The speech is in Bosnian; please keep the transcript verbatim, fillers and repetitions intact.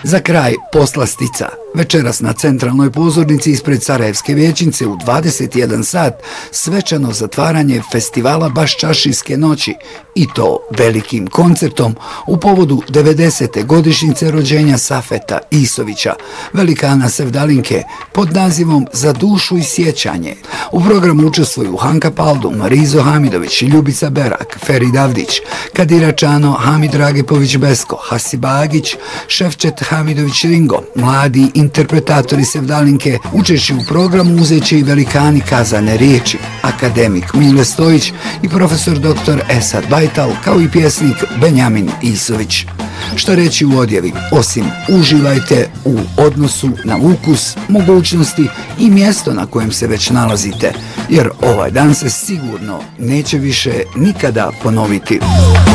Za kraj poslastica. Večeras na centralnoj pozornici ispred Sarajevske vijećnice u dvadeset jedan sat svečano zatvaranje festivala Baščašijske noći i to velikim koncertom u povodu devedesete godišnjice rođenja Safeta Isovića, velikana sevdalinke, pod nazivom Za dušu i sjećanje. U programu učestvuju Hanka Paldum, Rizo Hamidović, Ljubica Berak, Ferid Avdić, Kadira Čano, Hamid Ragipović Besko, Hasiba Agić, Šefčet Hamidović Ringo, mladi interpretatori sevdalinke. Učešći u programu uzeće i velikani kazane riječi, akademik Mile Stojić i profesor doktor Esad Bajtal, kao i pjesnik Benjamin Isović. Šta reći u odjevi, osim uživajte u odnosu na ukus, mogućnosti i mjesto na kojem se već nalazite, jer ovaj dan se sigurno neće više nikada ponoviti.